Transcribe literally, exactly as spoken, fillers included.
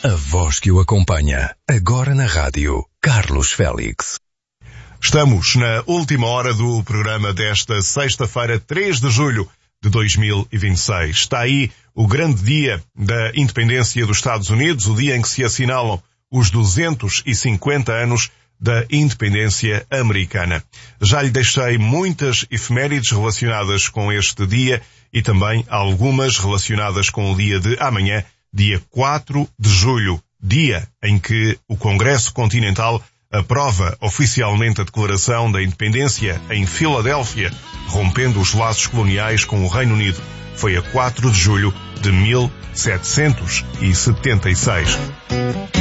A voz que o acompanha, agora na rádio, Carlos Félix. Estamos na última hora do programa desta sexta-feira, três de julho de dois mil e vinte e seis. Está aí o grande dia da independência dos Estados Unidos, o dia em que se assinalam os duzentos e cinquenta anos da independência americana. Já lhe deixei muitas efemérides relacionadas com este dia e também algumas relacionadas com o dia de amanhã, dia quatro de julho, dia em que o Congresso Continental aprova oficialmente a Declaração da Independência em Filadélfia, rompendo os laços coloniais com o Reino Unido. Foi a quatro de julho de mil setecentos e setenta e seis.